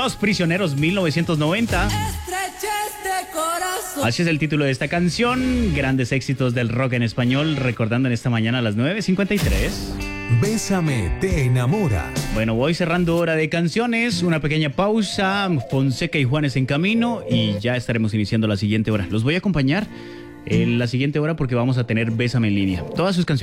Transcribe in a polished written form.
Los Prisioneros 1990. Así es el título de esta canción. Grandes éxitos del rock en español, recordando en esta mañana a las 9:53. Bésame, te enamora. Bueno, voy cerrando hora de canciones, una pequeña pausa, Fonseca y Juanes en camino y ya estaremos iniciando la siguiente hora. Los voy a acompañar en la siguiente hora porque vamos a tener Bésame en línea. Todas sus canciones.